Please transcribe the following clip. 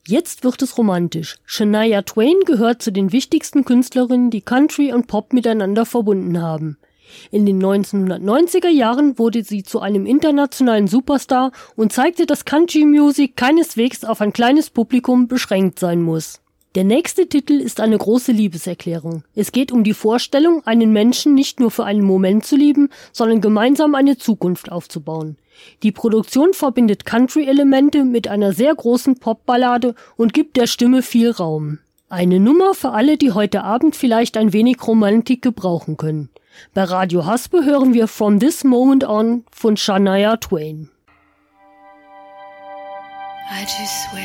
Jetzt wird es romantisch. Shania Twain gehört zu den wichtigsten Künstlerinnen, die Country und Pop miteinander verbunden haben. In den 1990er Jahren wurde sie zu einem internationalen Superstar und zeigte, dass Country Music keineswegs auf ein kleines Publikum beschränkt sein muss. Der nächste Titel ist eine große Liebeserklärung. Es geht um die Vorstellung, einen Menschen nicht nur für einen Moment zu lieben, sondern gemeinsam eine Zukunft aufzubauen. Die Produktion verbindet Country-Elemente mit einer sehr großen Popballade und gibt der Stimme viel Raum. Eine Nummer für alle, die heute Abend vielleicht ein wenig Romantik gebrauchen können. Bei Radio Haspe hören wir From This Moment On von Shania Twain. I just swear